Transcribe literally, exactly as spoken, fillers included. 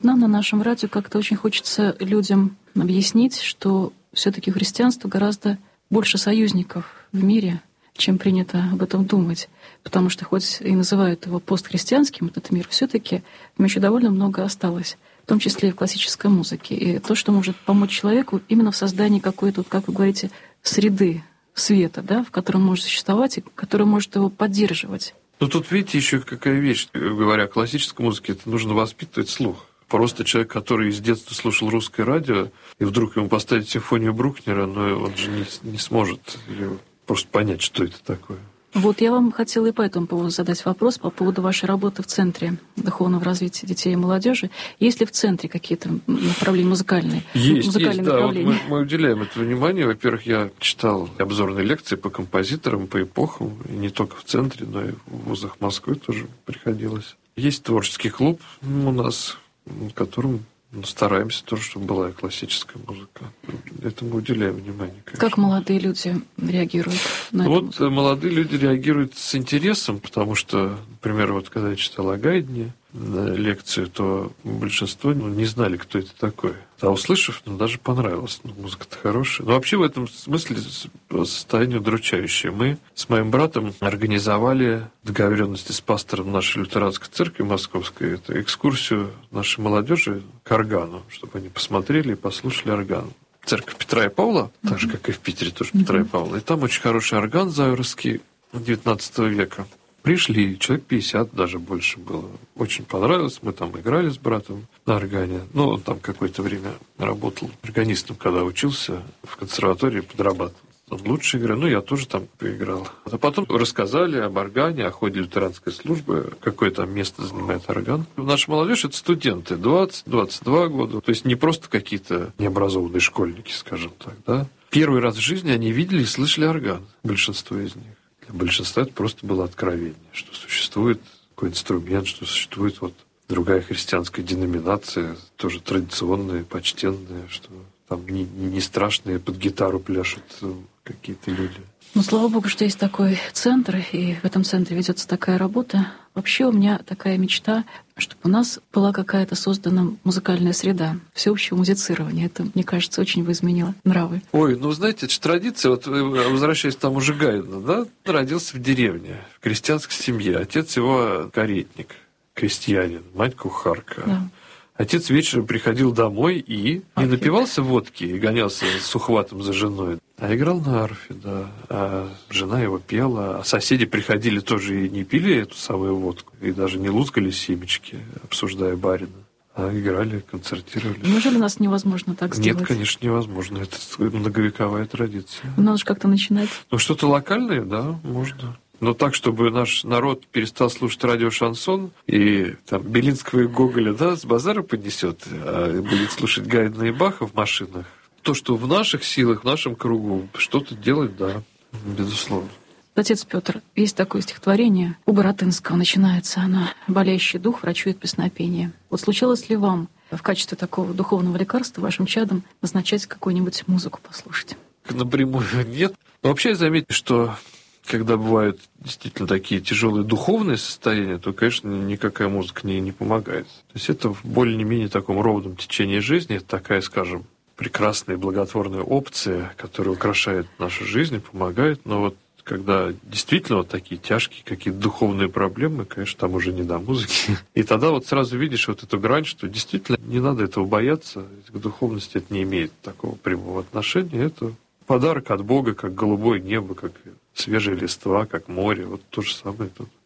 нам на нашем радио как-то очень хочется людям объяснить, что все-таки у христианства гораздо больше союзников в мире, чем принято об этом думать. Потому что хоть и называют его постхристианским, этот мир, все-таки в нем еще довольно много осталось, в том числе и в классической музыке. И то, что может помочь человеку именно в создании какой-то, как вы говорите, среды света, да, в которой он может существовать и которая может его поддерживать. Ну тут, видите, еще какая вещь. Говоря о классической музыке, это нужно воспитывать слух. Просто человек, который с детства слушал русское радио, и вдруг ему поставить симфонию Брукнера, но он же не, не сможет просто понять, что это такое. Вот я вам хотела и по этому поводу задать вопрос по поводу вашей работы в Центре духовного развития детей и молодежи. Есть ли в Центре какие-то направления музыкальные? Есть, музыкальные есть, да. Вот мы, направления? мы уделяем это внимание. Во-первых, я читал обзорные лекции по композиторам, по эпохам, и не только в Центре, но и в вузах Москвы тоже приходилось. Есть творческий клуб у нас, в котором стараемся тоже, чтобы была и классическая музыка. Этому уделяем внимание, конечно. Как молодые люди реагируют на это? Вот молодые люди реагируют с интересом, потому что, например, вот когда я читал о Гайдне лекцию, то большинство ну, не знали, кто это такой. А услышав, ну, даже понравилось. Ну, музыка-то хорошая. Но вообще в этом смысле состояние удручающее. Мы с моим братом организовали договоренности с пастором нашей лютеранской церкви московской, это экскурсию нашей молодежи к органу, чтобы они посмотрели и послушали орган. Церковь Петра и Павла, mm-hmm. так же, как и в Питере тоже mm-hmm. Петра и Павла. И там очень хороший орган зауровский девятнадцатого века. Пришли, человек пятьдесят даже больше было. Очень понравилось. Мы там играли с братом на органе. Ну, он там какое-то время работал органистом, когда учился в консерватории, подрабатывал. Он лучше играл. Ну, я тоже там поиграл. А потом рассказали об органе, о ходе лютеранской службы, какое там место занимает орган. Наша молодежь — это студенты, двадцать-двадцать два года. То есть не просто какие-то необразованные школьники, скажем так, да. Первый раз в жизни они видели и слышали орган, большинство из них. Для большинства это просто было откровение, что существует такой инструмент, что существует вот другая христианская деноминация, тоже традиционная, почтенная, что там не, не страшные под гитару пляшут какие-то люди. Ну, слава богу, что есть такой центр, и в этом центре ведется такая работа. Вообще у меня такая мечта, чтобы у нас была какая-то создана музыкальная среда всеобщего музицирования. Это, мне кажется, очень бы изменило нравы. Ой, ну, знаете, это же традиция. Вот, возвращаясь к тому же Гайдну, да, он родился в деревне, в крестьянской семье. Отец его каретник, крестьянин, мать кухарка. Да. Отец вечером приходил домой и не напивался водки и гонялся с ухватом за женой, а играл на арфе, да. А жена его пела, а соседи приходили тоже и не пили эту самую водку, и даже не лузгали семечки, обсуждая барина, а играли, концертировали. Неужели у нас невозможно так сделать? Нет, конечно, невозможно. Это многовековая традиция. Надо же как-то начинать. Ну, что-то локальное, да, можно. Но так, чтобы наш народ перестал слушать радио-шансон и там Белинского и Гоголя, да, с базара поднесет, а будет слушать Гайдна и Баха в машинах. То, что в наших силах, в нашем кругу что-то делать, да, безусловно. Отец Петр, есть такое стихотворение у Баратынского, начинается оно: «Болящий дух врачует песнопение». Вот случалось ли вам в качестве такого духовного лекарства вашим чадам назначать какую-нибудь музыку послушать? Напрямую нет. Но вообще заметьте, что когда бывают действительно такие тяжелые духовные состояния, то, конечно, никакая музыка не, не помогает. То есть это в более-менее таком ровном течении жизни, это такая, скажем, прекрасная и благотворная опция, которая украшает нашу жизнь и помогает. Но вот когда действительно вот такие тяжкие какие-то духовные проблемы, конечно, там уже не до музыки. И тогда вот сразу видишь вот эту грань, что действительно не надо этого бояться. К духовности это не имеет такого прямого отношения. Это подарок от Бога, как голубое небо, как свежие листва, как море. Вот то же самое тут.